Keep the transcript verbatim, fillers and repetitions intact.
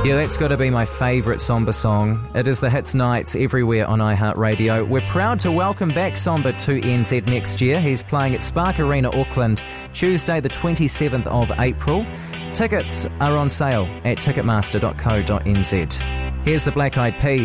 Yeah, that's got to be my favourite Samba song. It is the Hits Nights everywhere on iHeartRadio. We're proud to welcome back Samba to N Z next year. He's playing at Spark Arena, Auckland, Tuesday the twenty-seventh of April. Tickets are on sale at ticketmaster dot co dot n z. Here's the Black Eyed Peas.